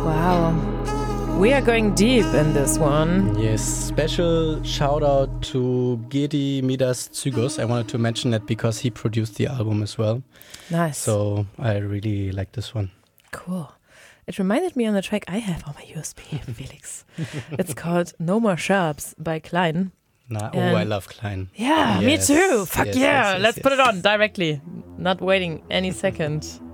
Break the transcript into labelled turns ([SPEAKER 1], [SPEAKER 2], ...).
[SPEAKER 1] Wow. We are going deep in this one.
[SPEAKER 2] Yes, special shout out to Gedi Midas Zygos. I wanted to mention that because he produced the album as well.
[SPEAKER 1] Nice.
[SPEAKER 2] So I really like this one.
[SPEAKER 1] Cool. It reminded me on the track I have on my USB, Felix. It's called No More Sharps by Klein.
[SPEAKER 2] I love Klein.
[SPEAKER 1] Yeah,
[SPEAKER 2] Yes,
[SPEAKER 1] me too. Fuck
[SPEAKER 2] yes,
[SPEAKER 1] yeah.
[SPEAKER 2] yes,
[SPEAKER 1] Let's
[SPEAKER 2] yes.
[SPEAKER 1] put it on directly. Not waiting any second.